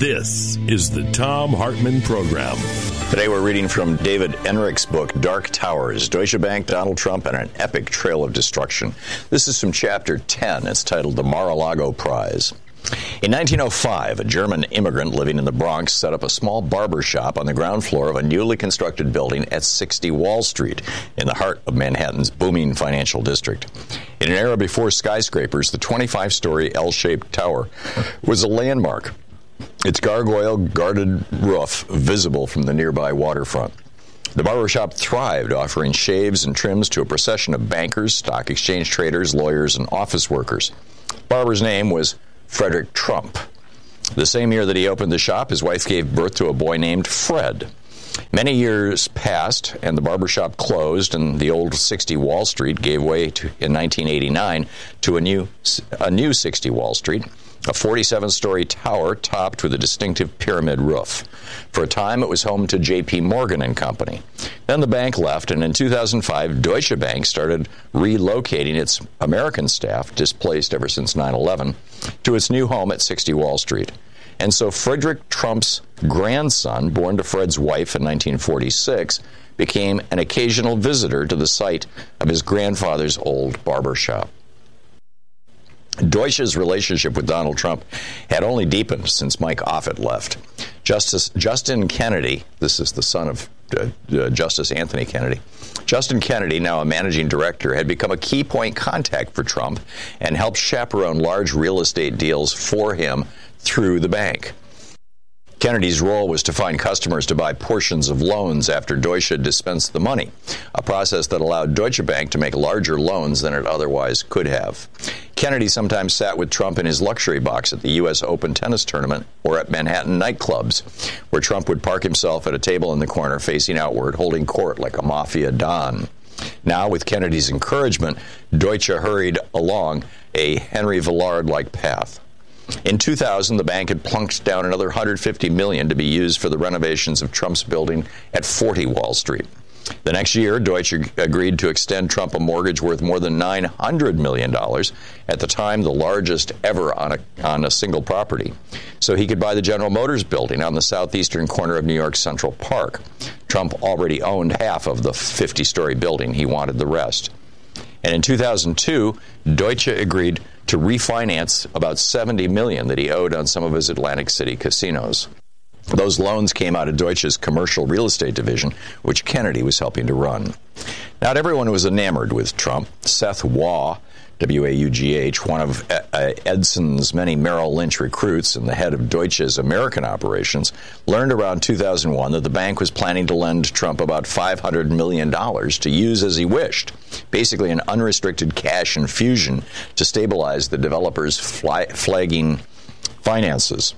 This is the Thom Hartmann Program. Today we're reading from David Enrich's book, Dark Towers, Deutsche Bank, Donald Trump, and an Epic Trail of Destruction. This is from Chapter 10. It's titled The Mar-a-Lago Prize. In 1905, a German immigrant living in the Bronx set up a small barber shop on the ground floor of a newly constructed building at 60 Wall Street, in the heart of Manhattan's booming financial district. In an era before skyscrapers, the 25-story L-shaped tower was a landmark, its gargoyle-guarded roof visible from the nearby waterfront. The barbershop thrived, offering shaves and trims to a procession of bankers, stock exchange traders, lawyers, and office workers. The barber's name was Frederick Trump. The same year that he opened the shop, his wife gave birth to a boy named Fred. Many years passed, and the barbershop closed, and the old 60 Wall Street gave way in 1989 to a new 60 Wall Street, a 47-story tower topped with a distinctive pyramid roof. For a time, it was home to J.P. Morgan and Company. Then the bank left, and in 2005, Deutsche Bank started relocating its American staff, displaced ever since 9/11, to its new home at 60 Wall Street. And so Frederick Trump's grandson, born to Fred's wife in 1946, became an occasional visitor to the site of his grandfather's old barber shop. Deutsche's relationship with Donald Trump had only deepened since Mike Offit left. Justice Justin Kennedy, this is the son of Justice Anthony Kennedy, Justin Kennedy, now a managing director, had become a key point contact for Trump and helped chaperone large real estate deals for him through the bank. Kennedy's role was to find customers to buy portions of loans after Deutsche dispensed the money, a process that allowed Deutsche Bank to make larger loans than it otherwise could have. Kennedy sometimes sat with Trump in his luxury box at the U.S. Open tennis tournament or at Manhattan nightclubs, where Trump would park himself at a table in the corner facing outward, holding court like a mafia don. Now, with Kennedy's encouragement, Deutsche hurried along a Henry Villard-like path. In 2000, the bank had plunked down another $150 million to be used for the renovations of Trump's building at 40 Wall Street. The next year, Deutsche agreed to extend Trump a mortgage worth more than $900 million, at the time the largest ever on a single property, so he could buy the General Motors building on the southeastern corner of New York's Central Park. Trump already owned half of the 50-story building. He wanted the rest. And in 2002, Deutsche agreed to refinance about $70 million that he owed on some of his Atlantic City casinos. Those loans came out of Deutsche's commercial real estate division, which Kennedy was helping to run. Not everyone was enamored with Trump. Seth Waugh, W-A-U-G-H, one of Edson's many Merrill Lynch recruits and the head of Deutsche's American operations, learned around 2001 that the bank was planning to lend Trump about $500 million to use as he wished, basically an unrestricted cash infusion to stabilize the developer's flagging finances.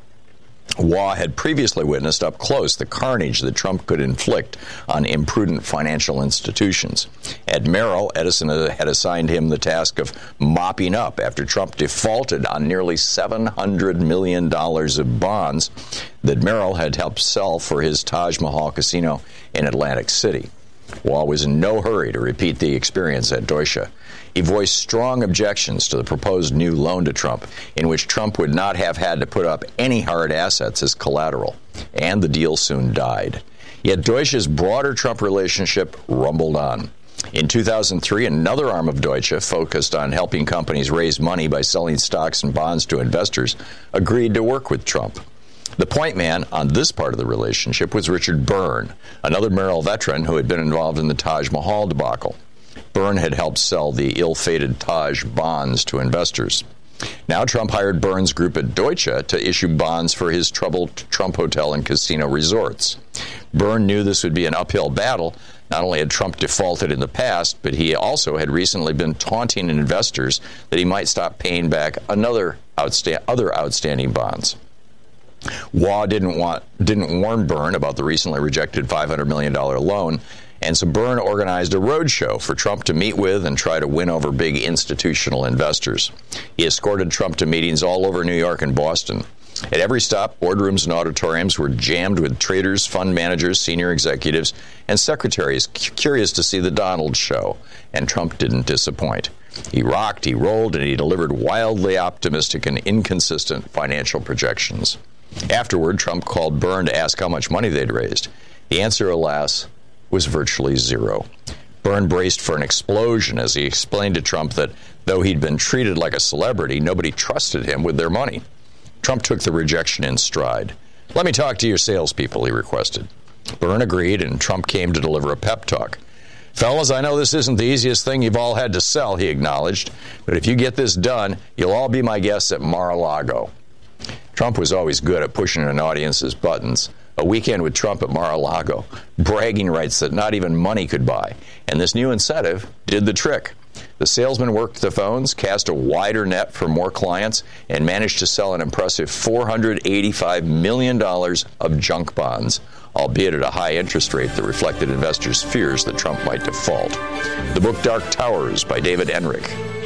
Waugh had previously witnessed up close the carnage that Trump could inflict on imprudent financial institutions. At Merrill, Edison had assigned him the task of mopping up after Trump defaulted on nearly $700 million of bonds that Merrill had helped sell for his Taj Mahal casino in Atlantic City. Waugh was in no hurry to repeat the experience at Deutsche. He voiced strong objections to the proposed new loan to Trump, in which Trump would not have had to put up any hard assets as collateral, and the deal soon died. Yet Deutsche's broader Trump relationship rumbled on. In 2003, another arm of Deutsche, focused on helping companies raise money by selling stocks and bonds to investors, agreed to work with Trump. The point man on this part of the relationship was Richard Byrne, another Merrill veteran who had been involved in the Taj Mahal debacle. Byrne had helped sell the ill-fated Taj bonds to investors. Now Trump hired Byrne's group at Deutsche to issue bonds for his troubled Trump Hotel and casino resorts. Byrne knew this would be an uphill battle. Not only had Trump defaulted in the past, but he also had recently been taunting investors that he might stop paying back other outstanding bonds. Waugh didn't warn Byrne about the recently rejected $500 million loan, and so Byrne organized a roadshow for Trump to meet with and try to win over big institutional investors. He escorted Trump to meetings all over New York and Boston. At every stop, boardrooms and auditoriums were jammed with traders, fund managers, senior executives, and secretaries curious to see the Donald show, and Trump didn't disappoint. He rocked, he rolled, and he delivered wildly optimistic and inconsistent financial projections. Afterward, Trump called Byrne to ask how much money they'd raised. The answer, alas, was virtually zero. Byrne braced for an explosion as he explained to Trump that though he'd been treated like a celebrity, nobody trusted him with their money. Trump took the rejection in stride. "Let me talk to your salespeople," he requested. Byrne agreed, and Trump came to deliver a pep talk. "Fellas, I know this isn't the easiest thing you've all had to sell," he acknowledged, "but if you get this done, you'll all be my guests at Mar-a-Lago." Trump was always good at pushing an audience's buttons. A weekend with Trump at Mar-a-Lago, bragging rights that not even money could buy. And this new incentive did the trick. The salesman worked the phones, cast a wider net for more clients, and managed to sell an impressive $485 million of junk bonds, albeit at a high interest rate that reflected investors' fears that Trump might default. The book Dark Towers by David Enrich.